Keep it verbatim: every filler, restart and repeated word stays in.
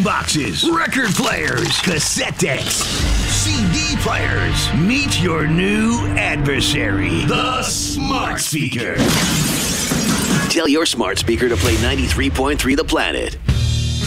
boxes, record players, cassette decks, C D players. Meet your new adversary, the smart speaker. Tell your smart speaker to play ninety-three point three The Planet.